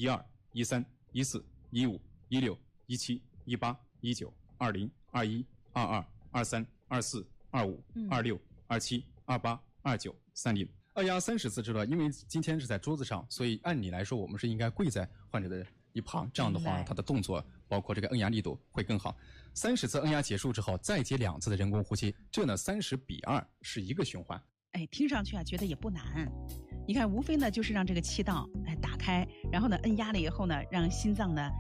12、13、14、15、16、17、18、19、20、21、22、23、24、25、26、27、28、29、30。按压30次之后，因为今天是在桌子上，所以按理来说我们是应该跪在患者的一旁，这样的话他的动作包括这个按压力度会更好。30次按压结束之后，再接2次的人工呼吸，这呢30:2是一个循环。 听上去觉得也不难。你看，无非呢就是让这个气道打开，然后呢按压了以后呢，让心脏呢